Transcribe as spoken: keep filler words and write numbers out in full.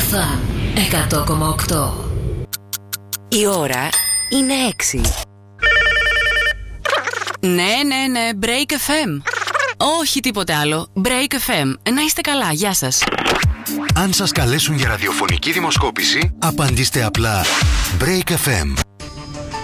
Φαν εκατό κόμμα οκτώ. Η ώρα είναι έξι. Ναι, ναι, ναι, Break εφ εμ. Όχι τίποτε άλλο. Break εφ εμ. Να είστε καλά, γεια σας. Αν σας καλέσουν για ραδιοφωνική δημοσκόπηση, απαντήστε απλά Break εφ εμ.